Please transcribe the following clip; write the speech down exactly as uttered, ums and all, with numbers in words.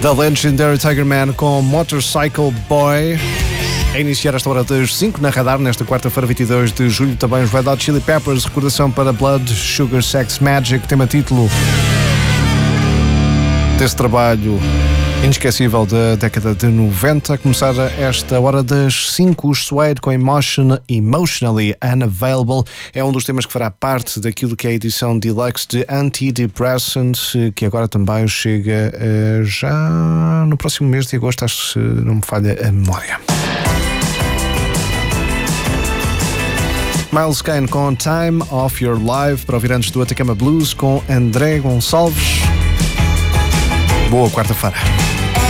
The Legendary Tiger Man com Motorcycle Boy. A iniciar esta hora das cinco na Radar, nesta quarta-feira, vinte e dois de julho, também os Red Hot Chili Peppers, recordação para Blood, Sugar, Sex, Magic, tema título desse trabalho inesquecível da década de noventa. A começar esta hora das cinco, os Suede com Emotion, Emotionally Unavailable. É um dos temas que fará parte daquilo que é a edição deluxe de Antidepressant, que agora também chega uh, já no próximo mês de agosto, acho que não me falha a memória. Miles Kane com Time of Your Life, para ouvir antes do Atacama Blues com André Gonçalves. Boa quarta-feira.